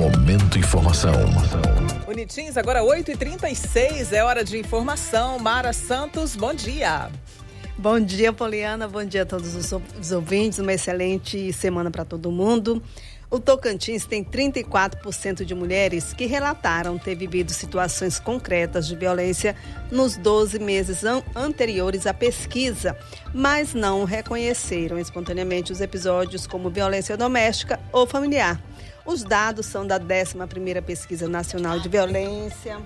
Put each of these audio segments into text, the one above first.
Momento Informação. Unitins, agora 8h36, é hora de informação. Mara Santos, bom dia. Bom dia, Poliana. Bom dia a todos os ouvintes. Uma excelente semana para todo mundo. O Tocantins tem 34% de mulheres que relataram ter vivido situações concretas de violência nos 12 meses anteriores à pesquisa, mas não reconheceram espontaneamente os episódios como violência doméstica ou familiar. Os dados são da 11ª Pesquisa Nacional de Violência,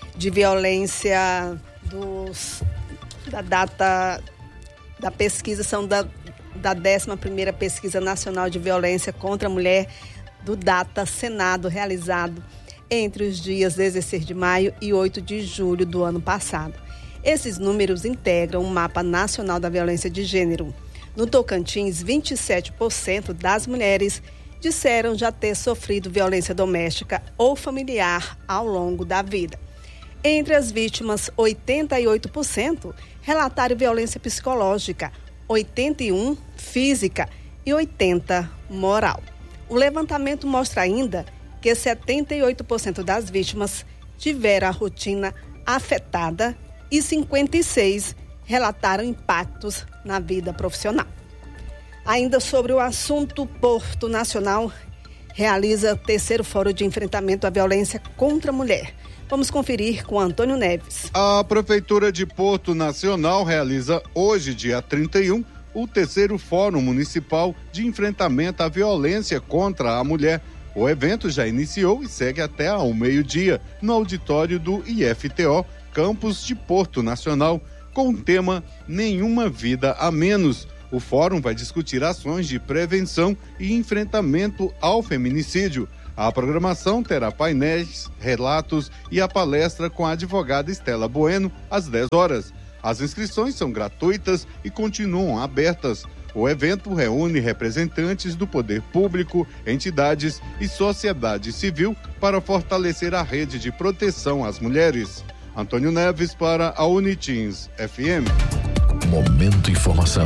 da data da pesquisa são da 11ª Pesquisa Nacional de Violência contra a Mulher do Data Senado, realizado entre os dias 16 de maio e 8 de julho do ano passado. Esses números integram o Mapa Nacional da Violência de Gênero. No Tocantins, 27% das mulheres disseram já ter sofrido violência doméstica ou familiar ao longo da vida. Entre as vítimas, 88% relataram violência psicológica, 81% física e 80% moral. O levantamento mostra ainda que 78% das vítimas tiveram a rotina afetada e 56% relataram impactos na vida profissional. Ainda sobre o assunto, Porto Nacional realiza o 3º Fórum de Enfrentamento à Violência contra a Mulher. Vamos conferir com Antônio Neves. A Prefeitura de Porto Nacional realiza hoje, dia 31, o 3º Fórum Municipal de Enfrentamento à Violência contra a Mulher. O evento já iniciou e segue até ao meio-dia, no auditório do IFTO, campus de Porto Nacional, com o tema Nenhuma Vida a Menos. O fórum vai discutir ações de prevenção e enfrentamento ao feminicídio. A programação terá painéis, relatos e a palestra com a advogada Estela Bueno às 10 horas. As inscrições são gratuitas e continuam abertas. O evento reúne representantes do poder público, entidades e sociedade civil para fortalecer a rede de proteção às mulheres. Antônio Neves para a Unitins FM. Momento Informação.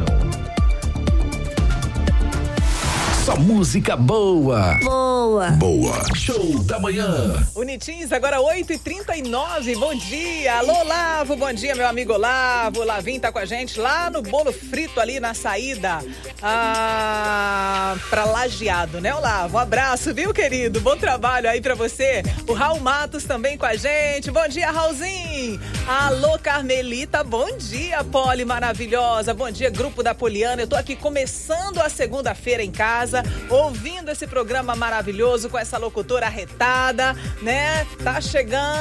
Só música boa. Boa. Show da manhã. Unitins, agora 8h39. Bom dia. Alô, Olavo. Bom dia, meu amigo Olavo. O Lavinho tá com a gente lá no Bolo Frito, ali na saída pra Lajeado, né, Olavo? Um abraço, viu, querido? Bom trabalho aí pra você. O Raul Matos também com a gente. Bom dia, Raulzinho. Alô, Carmelita. Bom dia, Poli maravilhosa. Bom dia, grupo da Poliana. Eu tô aqui começando a segunda-feira em casa, ouvindo esse programa maravilhoso com essa locutora arretada, né? Tá chegando.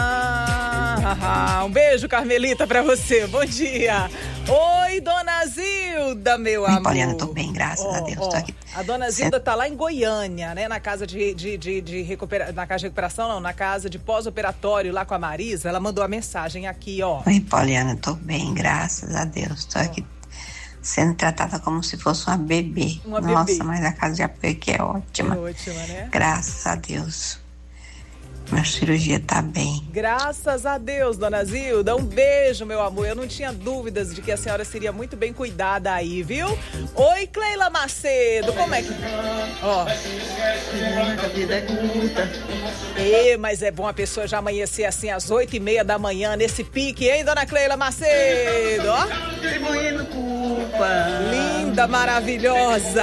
Um beijo, Carmelita, pra você. Bom dia. Oi, Dona Zilda, meu amor. Poliana, tô bem, graças a Deus. Tô aqui. A Dona Zilda tá lá em Goiânia, né? Na casa de recuperação, não, na casa de pós-operatório lá com a Marisa. Ela mandou a mensagem aqui, ó. Oi, Poliana, tô bem, graças a Deus. Tô aqui sendo tratada como se fosse uma bebê. Nossa, mas a casa de apoio aqui é ótima. É ótima, né? Graças a Deus. Minha cirurgia tá bem. Graças a Deus, Dona Zilda. Um beijo, meu amor. Eu não tinha dúvidas de que a senhora seria muito bem cuidada aí, viu? Oi, Cleila Macedo. Como é que... Ó. A vida é curta. Mas é bom a pessoa já amanhecer assim às 8h30 da manhã, nesse pique, hein, Dona Cleila Macedo? Ó. Distribuindo culpa. Linda, maravilhosa.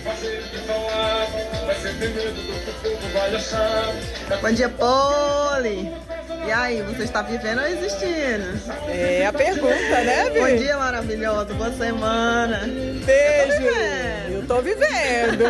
Bom dia, Poli. E aí, você está vivendo ou existindo? É a pergunta, né, Vi? Bom dia, maravilhoso. Boa semana. Beijo. Eu tô vivendo.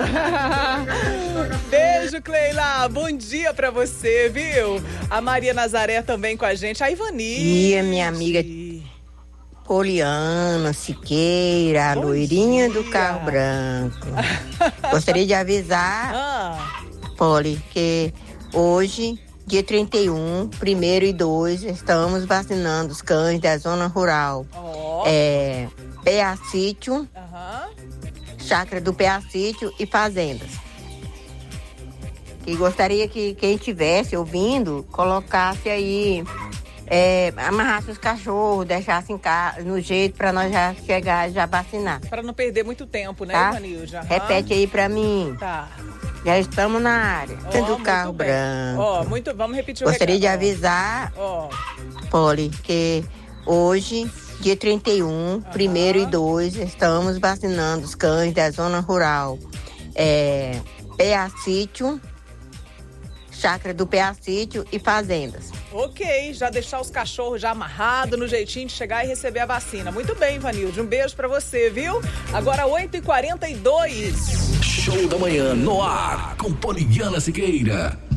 Beijo, Cleila. Bom dia pra você, viu? A Maria Nazaré também com a gente. A Ivanice. E minha amiga Poliana Siqueira, a loirinha do carro branco. Gostaria de avisar, Poli, que hoje, dia 31, 1º e 2, estamos vacinando os cães da zona rural. PA Sítio, Chácara do PA Sítio e Fazendas. E gostaria que quem estivesse ouvindo colocasse aí, amarrasse os cachorros, deixasse em casa, no jeito para nós já chegar, já vacinar. Para não perder muito tempo, né, tá? Ivanilja? Repete aí para mim. Tá. Já estamos na área. Do Carro Branco. Vamos repetir o Gostaria recado. de avisar, Poli, que hoje, dia 31, 1º e 2, estamos vacinando os cães da zona rural. PA Sítio, chácara do PA Sítio e fazendas. Ok, já deixar os cachorros já amarrados no jeitinho de chegar e receber a vacina. Muito bem, Vanilde, um beijo pra você, viu? Agora 8h42. Show da manhã no ar, com Poliana Siqueira.